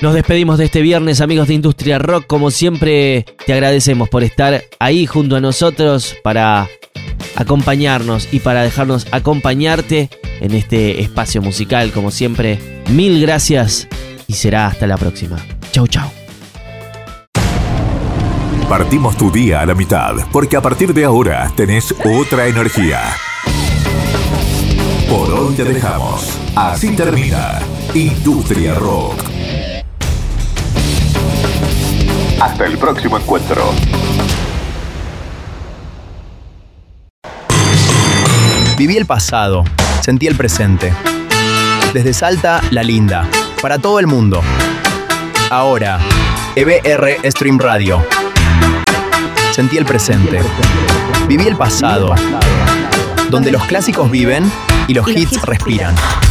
Nos despedimos de este viernes, amigos de Industria Rock. Como siempre, te agradecemos por estar ahí junto a nosotros para acompañarnos y para dejarnos acompañarte en este espacio musical. Como siempre, mil gracias y será hasta la próxima. Chau, chau. Partimos tu día a la mitad, porque a partir de ahora tenés otra energía. Por hoy te dejamos. Así termina Industria Rock. Hasta el próximo encuentro. Viví el pasado, sentí el presente. Desde Salta, La Linda, para todo el mundo. Ahora, EBR Stream Radio. Sentí el presente. Viví el pasado, donde los clásicos viven y los hits respiran.